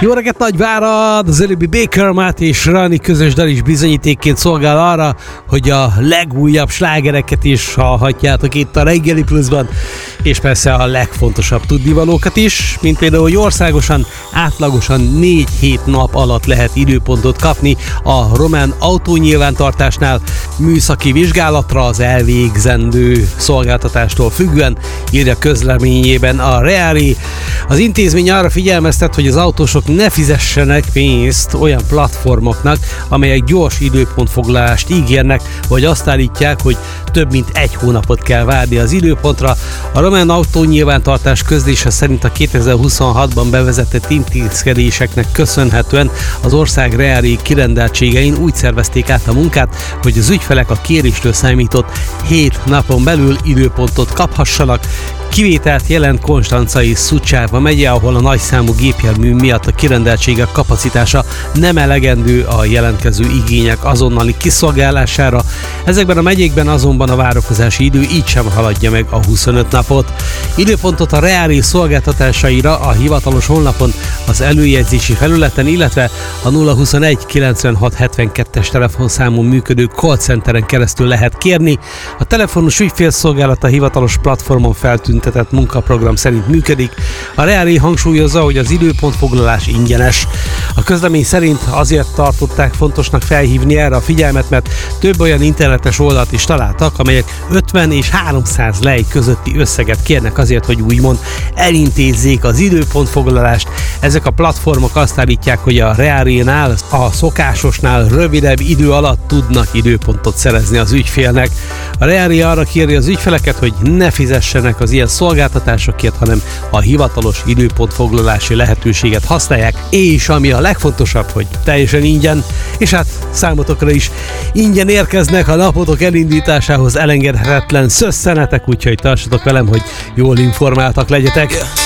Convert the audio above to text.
Jó reggelt, Nagyvárad! Az előbbi Baker, Máté és Rani közös dal is bizonyítékként szolgál arra, hogy a legújabb slágereket is hallhatjátok itt a Reggeli Pluszban, és persze a legfontosabb tudnivalókat is, mint például, hogy országosan, átlagosan 4 nap alatt lehet időpontot kapni a román autónyilvántartásnál műszaki vizsgálatra az elvégzendő szolgáltatástól függően, írja közleményében a Reáli. Az intézmény arra figyelmeztet, hogy az autósok ne fizessenek pénzt olyan platformoknak, amelyek gyors időpontfoglalást ígérnek, vagy azt állítják, hogy több mint 1 hónapot kell várni az időpontra. A román autónyilvántartás közlése szerint a 2026-ban bevezetett intézkedéseknek köszönhetően az ország reáli kirendeltségein úgy szervezték át a munkát, hogy az ügyfelek a kéréstől számított 7 napon belül időpontot kaphassanak. Kivételt jelent Konstancai Szucsáva megye, ahol a nagyszámú gépjármű miatt a kirendeltségek kapacitása nem elegendő a jelentkező igények azonnali kiszolgálására. Ezekben a megyékben azonban a várakozási idő így sem haladja meg a 25 napot. Időpontot a Reáli szolgáltatásaira a hivatalos honlapon, az előjegyzési felületen, illetve a 021 96 72-es telefonszámon működő call centeren keresztül lehet kérni. A telefonos ügyfélszolgálat a hivatalos platformon feltüntetett munkaprogram szerint működik. A Reáli hangsúlyozza, hogy az időpontfoglalás ingyenes. A közlemény szerint azért tartották fontosnak felhívni erre a figyelmet, mert több olyan internetes oldalt is találtak, amelyek 50 és 300 lej közötti összeget kérnek azért, hogy úgymond elintézzék az időpontfoglalást. Ezek a platformok azt állítják, hogy a Reálinál a szokásosnál rövidebb idő alatt tudnak időpontot szerezni az ügyfélnek. A Reáli arra kéri az ügyfeleket, hogy ne fizessenek az ilyen szolgáltatásokért, hanem a hivatalos időpontfoglalási lehetőséget használják, és ami a legfontosabb, hogy teljesen ingyen, és hát számotokra is ingyen érkeznek a napotok elindításához elengedhetetlen szösszenetek, úgyhogy tartsatok velem, hogy jól informáltak legyetek.